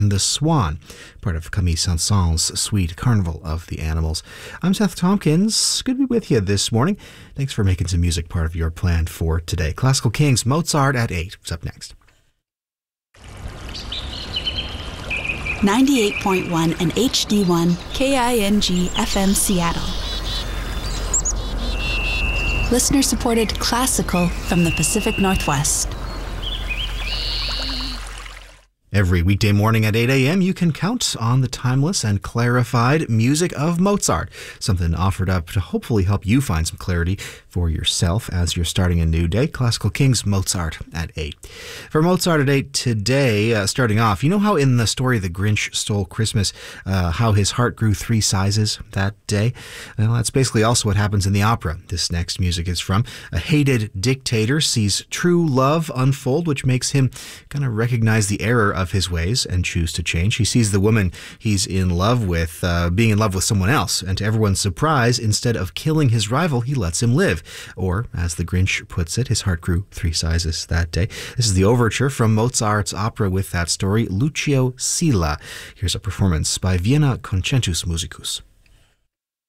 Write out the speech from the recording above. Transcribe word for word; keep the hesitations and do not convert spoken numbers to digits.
The Swan, part of Camille Saint-Saëns' Sweet Carnival of the Animals. I'm Seth Tompkins. Good to be with you this morning. Thanks for making some music part of your plan for today. Classical Kings, Mozart at eight. What's up next? ninety-eight point one and H D one K I N G F M Seattle. Listener-supported classical from the Pacific Northwest. Every weekday morning at eight a.m., you can count on the timeless and clarified music of Mozart, something offered up to hopefully help you find some clarity for yourself as you're starting a new day. Classical Kings, Mozart at eight. For Mozart at eight today, uh, starting off, you know how in the story The Grinch Stole Christmas, uh, how his heart grew three sizes that day? Well, that's basically also what happens in the opera this next music is from. A hated dictator sees true love unfold, which makes him kind of recognize the error of his ways and choose to change. He sees the woman he's in love with uh, being in love with someone else, and to everyone's surprise, instead of killing his rival, he lets him live. Or, as the Grinch puts it, his heart grew three sizes that day. This is the overture from Mozart's opera with that story, Lucio Silla. Here's a performance by Vienna Concentus Musicus.